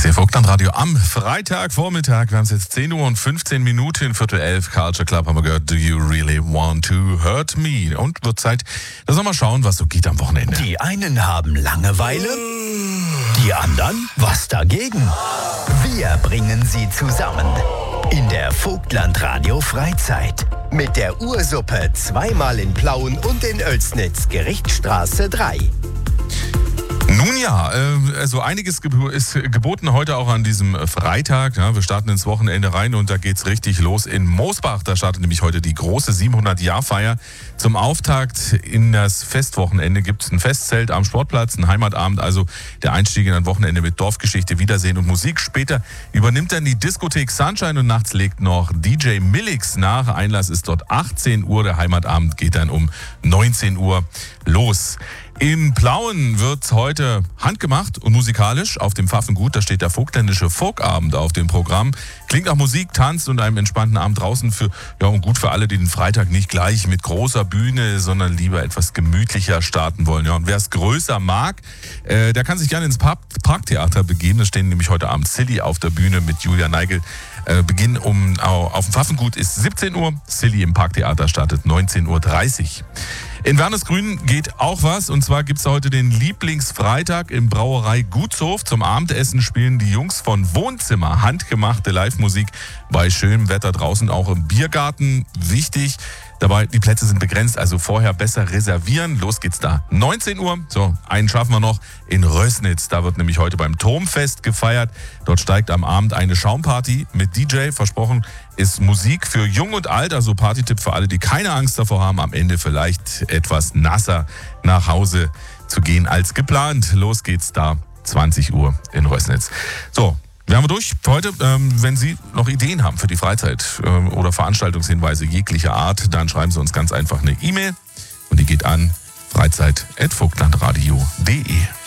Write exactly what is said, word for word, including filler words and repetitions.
Hier Vogtlandradio am Freitagvormittag. Wir haben es jetzt zehn Uhr und fünfzehn Minuten, Viertel elf. Culture Club haben wir gehört. Do you really want to hurt me? Und wird Zeit, dass wir mal schauen, was so geht am Wochenende. Die einen haben Langeweile, die anderen was dagegen. Wir bringen sie zusammen in der Vogtlandradio Freizeit. Mit der Ursuppe zweimal in Plauen und in Oelsnitz, Gerichtsstraße drei. Nun ja, also einiges ist geboten heute auch an diesem Freitag. Ja, wir starten ins Wochenende rein und da geht's richtig los in Mosbach. Da startet nämlich heute die große siebenhundert-Jahr-Feier. Zum Auftakt in das Festwochenende gibt es ein Festzelt am Sportplatz, ein Heimatabend, also der Einstieg in ein Wochenende mit Dorfgeschichte, Wiedersehen und Musik. Später übernimmt dann die Diskothek Sunshine und nachts legt noch D J Millix nach. Einlass ist dort achtzehn Uhr, der Heimatabend geht dann um neunzehn Uhr los. In Plauen wird heute handgemacht und musikalisch auf dem Pfaffengut. Da steht der vogtländische Folkabend auf dem Programm. Klingt nach Musik, Tanz und einem entspannten Abend draußen für, ja, und gut für alle, die den Freitag nicht gleich mit großer Bühne, sondern lieber etwas gemütlicher starten wollen. Ja, und wer es größer mag, äh, der kann sich gerne ins Park- Parktheater begeben. Da stehen nämlich heute Abend Silly auf der Bühne mit Julia Neigel. Äh, Beginn um, auf dem Pfaffengut ist siebzehn Uhr. Silly im Parktheater startet neunzehn Uhr dreißig. In Wernesgrün geht auch was, und zwar gibt es heute den Lieblingsfreitag im Brauerei Gutshof. Zum Abendessen spielen die Jungs von Wohnzimmer handgemachte Live-Musik bei schönem Wetter draußen, auch im Biergarten. Wichtig dabei, die Plätze sind begrenzt, also vorher besser reservieren. Los geht's da. neunzehn Uhr, so, einen schaffen wir noch in Rößnitz. Da wird nämlich heute beim Turmfest gefeiert. Dort steigt am Abend eine Schaumparty mit D J. Versprochen ist Musik für Jung und Alt, also Partytipp für alle, die keine Angst davor haben, am Ende vielleicht etwas nasser nach Hause zu gehen als geplant. Los geht's da, zwanzig Uhr in Rößnitz. So, wir haben durch für heute. Ähm, wenn Sie noch Ideen haben für die Freizeit ähm, oder Veranstaltungshinweise jeglicher Art, dann schreiben Sie uns ganz einfach eine E-Mail und die geht an freizeit at vogtlandradio punkt de.